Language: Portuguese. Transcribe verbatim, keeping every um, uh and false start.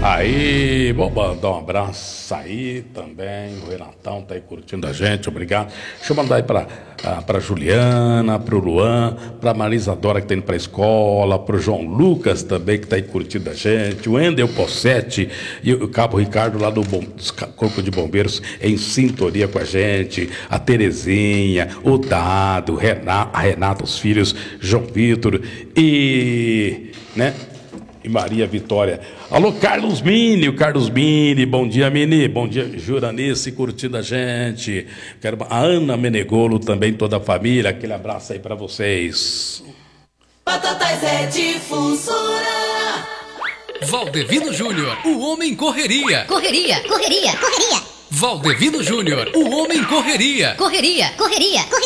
Aí, vou mandar um abraço aí também. O Renatão tá aí curtindo a gente, obrigado. Deixa eu mandar aí pra, ah, pra Juliana, pro Luan, pra Marisa Dora que tá indo pra escola, pro João Lucas também que tá aí curtindo a gente, o Endel Possetti e o Cabo Ricardo lá do Bom, Corpo de Bombeiros em sintonia com a gente, a Terezinha, o Dado, Renato, a Renata, os filhos, João Vitor e, né? E Maria Vitória. Alô, Carlos Mini, o Carlos Mini, bom dia, Mini, bom dia, Juranice, curtindo a gente. Quero a Ana Menegolo também, toda a família, aquele abraço aí pra vocês. Batatais é difusora. Valdevino Júnior, o homem correria. Correria, correria, correria. Valdevino Júnior, o homem correria. Correria, correria, correria.